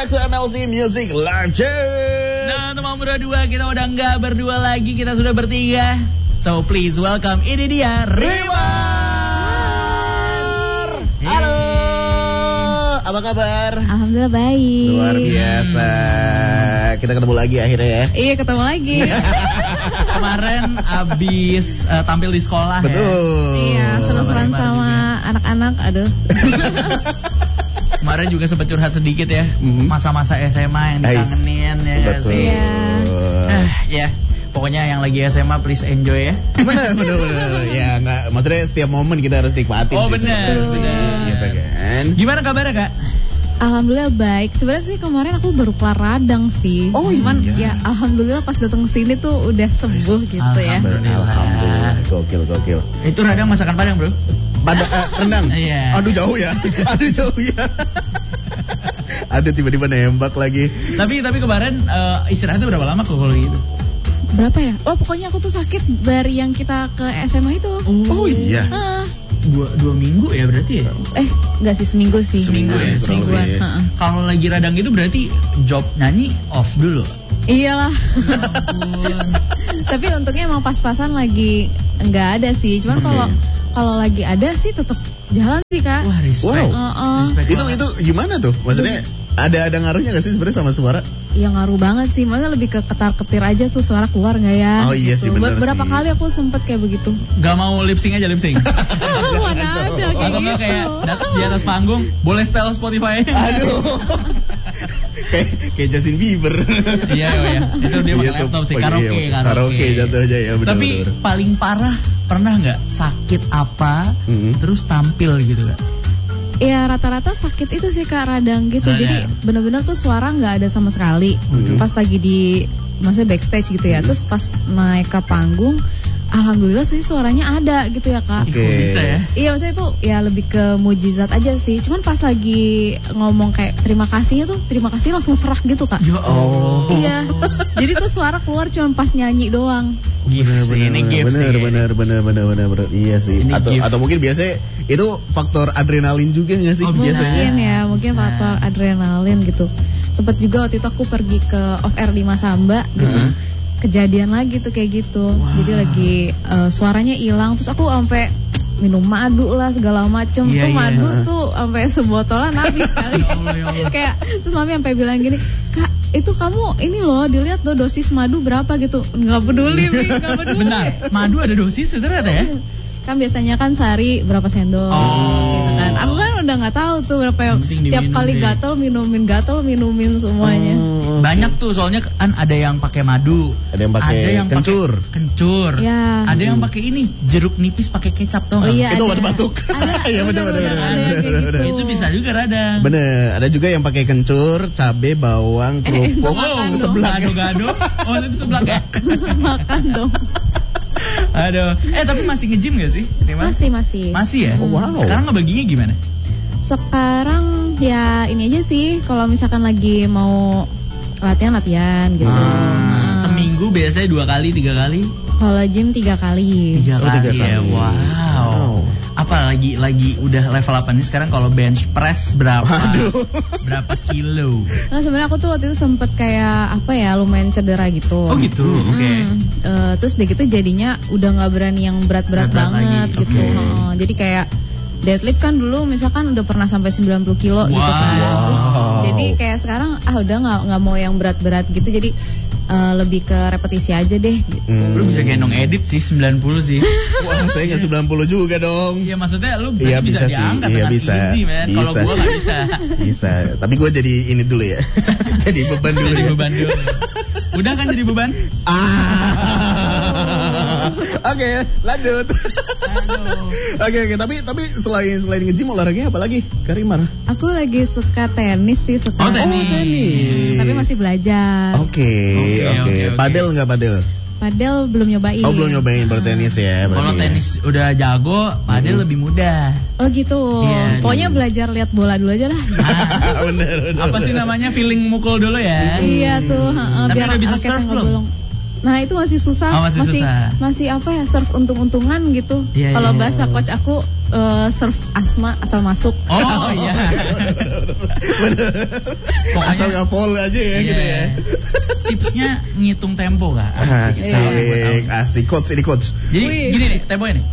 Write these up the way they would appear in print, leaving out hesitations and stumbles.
back to MLC Music Legend. Nah, teman berdua, kita udah nggak berdua lagi, kita sudah bertiga. So please welcome, ini dia Rimar. Halo, apa kabar? Alhamdulillah baik. Luar biasa. Kita ketemu lagi akhirnya ya. Iya, ketemu lagi. Kemarin abis tampil di sekolah. Betul. Iya, seru-seruan sama anak-anak. Aduh. Kemarin juga sempat curhat sedikit ya, masa-masa SMA yang dikangenin ya nggak sih? Iya. Ya, pokoknya yang lagi SMA please enjoy ya. Bener. Ya nggak, maksudnya setiap momen kita harus nikmatin. Oh sih, benar. gitu kan. Gimana kabarnya Kak? Alhamdulillah baik. Sebenarnya sih kemarin aku baru kelar radang sih. Oh, cuman iya. ya alhamdulillah pas datang ke sini tuh udah sembuh gitu ya. Alhamdulillah. Gokil. Itu radang masakan Padang bro? Rendang. Iya. Aduh jauh ya. Aduh tiba-tiba nembak lagi. Tapi kemarin istirahatnya berapa lama kok kalau gitu? Berapa ya? Oh pokoknya aku tuh sakit dari yang kita ke SMA itu. Oh iya. Dua minggu ya berarti ya? Enggak sih, seminggu sih. Seminggu ya, semingguan. kurang lebih. Kalau lagi radang itu berarti job nyanyi off dulu. Iyalah. Ampun. Tapi untungnya emang pas-pasan lagi enggak ada sih. Cuman kalau lagi ada sih tetap jalan sih Kak. Wah respect. Wow. Respect Itu gimana tuh? Maksudnya ada ngaruhnya nggak sih sebenarnya sama suara? Ya ngaruh banget sih, maksudnya lebih ke ketar-ketir aja tuh suara keluar nggak ya? Oh iya sih, benar Berapa sih. kali aku sempet kayak begitu. Gak mau lip sync aja lip sync. Mana ada kayak Atau gitu. kayak datang di atas panggung, boleh setel Spotify. Aduh. kayak Justin Bieber. Iya. Itu dia pakai laptop sih, Karaoke jatuhnya ya. Bener, Tapi paling parah pernah nggak sakit apa, terus tampil gitu Kak? Ya rata-rata sakit itu sih Kak, radang gitu. Radang. Jadi benar-benar tuh suara nggak ada sama sekali. Pas lagi maksudnya backstage gitu ya. Terus pas naik ke panggung, alhamdulillah sih suaranya ada gitu ya Kak. Oke. Kok bisa ya? Iya maksudnya itu ya lebih ke mujizat aja sih. Cuman pas lagi ngomong kayak terima kasihnya tuh, terima kasih langsung serak gitu Kak. Ya Allah. Iya. Jadi tuh suara keluar cuma pas nyanyi doang. Gift sih, ini gift sih. Bener. Iya sih. Ini gift. Atau mungkin biasanya itu faktor adrenalin juga nggak sih Oh, biasanya? Mungkin Bisa. faktor adrenalin gitu. Sempet juga waktu itu aku pergi ke off air di Masamba gitu. Kejadian lagi tuh kayak gitu. Jadi lagi suaranya hilang, terus aku sampai minum madu lah segala macem. Iya, Tuh iya. madu tuh sampai sebotolan habis kali. Ya Allah. Kayak terus mami sampai bilang gini, "Kak, itu kamu ini loh, dilihat loh dosis madu berapa gitu." Nggak peduli, Mi, nggak peduli. Bentar, madu ada dosis ternyata ya? Kan biasanya kan sehari berapa sendok gitu kan. Aku kan udah nggak tahu tuh berapa yang Yang penting tiap diminum kali deh. gatel minumin semuanya. Banyak tuh soalnya kan ada yang pakai madu, Ada yang pakai kencur. kencur. Ya. Ada yang pakai ini jeruk nipis pakai kecap tuh. Oh iya, Itu ada. obat batuk. Ada. Iya benar. Ada yang kayak gitu. Itu bisa juga radang. Bener, ada juga yang pakai kencur, cabe, bawang, kerupuk, makan dong. seblak. Gado-gado. Oh itu seblak ya. Makan dong. Aduh. Tapi masih nge-gym gak sih? Rima? Masih. Masih ya? Oh, wow. Sekarang ngebaginya gimana? Sekarang ya ini aja sih, kalau misalkan lagi mau latihan gitu. Seminggu biasanya 2 kali, 3 kali? Kalau gym 3 kali. 3 Oh, 3 kali ya. kali. Wow. Apa lagi udah level apa nih sekarang kalau bench press berapa? Waduh. Berapa kilo? Nah sebenarnya aku tuh waktu itu sempet kayak lumayan cedera gitu. Oh gitu. Oke. Terus deh gitu jadinya udah nggak berani yang berat-berat Berat-berat banget lagi, gitu. oke. Jadi kayak deadlift kan dulu misalkan udah pernah sampai 90 kilo gitu kan. Terus jadi kayak sekarang udah nggak mau yang berat-berat gitu. Jadi lebih ke repetisi aja deh gitu. Lu bisa gendong edit sih 90 sih. Wah, saya nggak 90 juga dong. Iya maksudnya lu Iya, bisa bisa sih. diangkat Iya, dengan bisa. easy man. Kalau Bisa. gua nggak bisa. Bisa, tapi gue jadi ini dulu ya. Jadi beban dulu. Jadi ya. beban dulu. Udah kan jadi beban? Oke, lanjut. Aduh. Oke, tapi selain nge-gym olahraganya apa lagi? Karimar. Aku lagi suka tenis sih Oh, sekarang. tenis. Tapi masih belajar. Oke. Oke. Padel nggak padel? Padel belum nyobain. Oh, belum nyobain baru tenis ya. Kalau berarti ya. tenis udah jago, padel lebih mudah. Oh gitu. Iya, Pokoknya belajar lihat bola dulu aja lah. bener. Apa sih namanya feeling mukul dulu ya? Iya tuh, Tapi biar udah bisa raketnya serve nggak belum? bolong. Nah itu masih susah, Oh, masih susah. masih apa ya, serve untung-untungan gitu. Iya, Kalau iya. bahasa coach aku serve asma asal masuk. Oh iya. Asal nggak foul aja ya gitu ya. Tipsnya ngitung tempo Kak. Asik coach ini coach. Jadi Wih. gini nih temponya nih.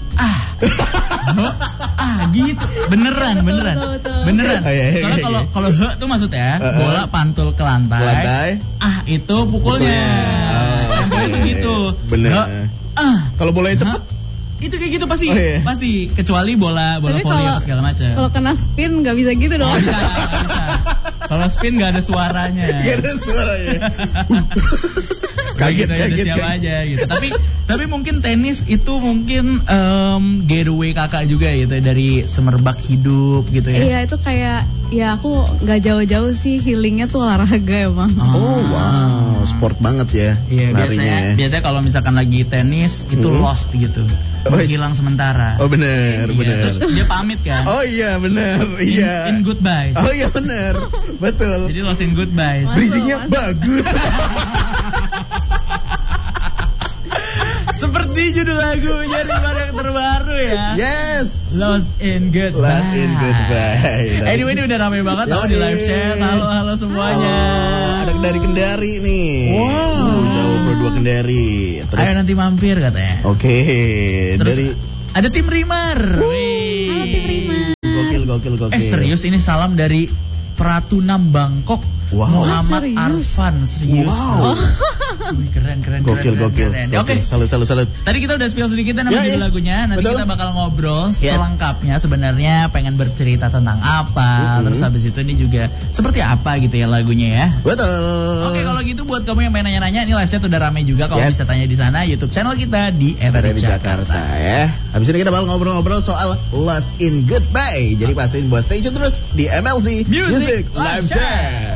Gitu. Beneran. Betul. Beneran. Oh, iya. Soalnya kalau tuh maksudnya bola pantul ke lantai. Itu pukulnya. Temponya tuh gitu. Bener. Kalau bolanya cepet, itu kayak gitu pasti. Oh, iya. Pasti kecuali bola Tapi volley atau segala macam. Kalau kena spin nggak bisa gitu dong. Oh, bisa. Kalau spin nggak ada suaranya. gak ada suaranya. Kaget siapa aja gitu. Tapi mungkin tenis itu mungkin getaway kakak juga gitu dari semerbak hidup gitu ya. Iya itu kayak ya aku nggak jauh-jauh sih, healingnya tuh olahraga emang. Oh wow, sport banget ya. Iya larinya. biasanya kalau misalkan lagi tenis itu lost gitu. Hilang sementara. Oh bener. Terus dia pamit kan. Oh iya bener, iya. In goodbye. Oh iya bener, betul. Jadi lost in goodbye. Masuk. Bridging-nya bagus. Seperti judul lagunya yang terbaru ya. Yes. Lost in Goodbye. Lost in Goodbye. Anyway ini udah rame banget tau di live chat. Halo semuanya. Ada dari Kendari nih. Wow. Jauh berdua Kendari. Terus, Ayo nanti mampir katanya. Oke. Terus Dari ada tim Rimar. Halo tim Rima. gokil. Serius ini salam dari Pratunam Bangkok. Wow. Muhammad Serius? Arfan, serius. Wow. Wih, keren. Gokil. Oke. Salut. Tadi kita udah spill sedikit nama judul lagunya. Nanti Betul. kita bakal ngobrol Yes. selengkapnya. Sebenarnya pengen bercerita tentang apa. Terus habis itu ini juga seperti apa gitu ya lagunya ya. Betul. Oke, kalau gitu buat kamu yang pengen nanya-nanya, ini live chat udah rame juga. Kalau bisa tanya di sana YouTube channel kita di Ada Era di Jakarta ya. Habis ini kita bakal ngobrol-ngobrol soal Lost in Goodbye. Jadi pastiin buat stay tune terus di MLC Music Live Chat.